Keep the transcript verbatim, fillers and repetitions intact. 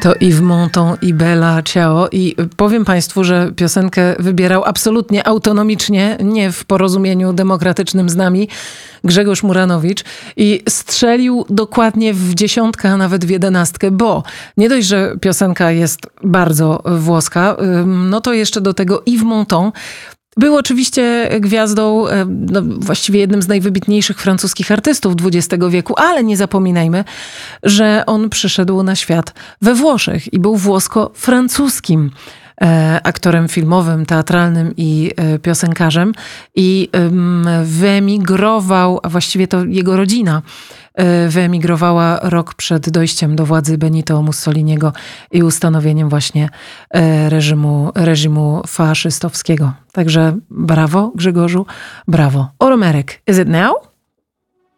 To Yves Montand i Bella Ciao. I powiem państwu, że piosenkę wybierał absolutnie autonomicznie, nie w porozumieniu demokratycznym z nami, Grzegorz Muranowicz, i strzelił dokładnie w dziesiątkę, a nawet w jedenastkę, bo nie dość, że piosenka jest bardzo włoska, no to jeszcze do tego Yves Montand był oczywiście gwiazdą, no, właściwie jednym z najwybitniejszych francuskich artystów dwudziestego wieku, ale nie zapominajmy, że on przyszedł na świat we Włoszech i był włosko-francuskim e, aktorem filmowym, teatralnym i e, piosenkarzem i e, wyemigrował, a właściwie to jego rodzina wyemigrowała rok przed dojściem do władzy Benito Mussoliniego i ustanowieniem właśnie reżimu, reżimu faszystowskiego. Także brawo, Grzegorzu, brawo. Oromerek, is it now?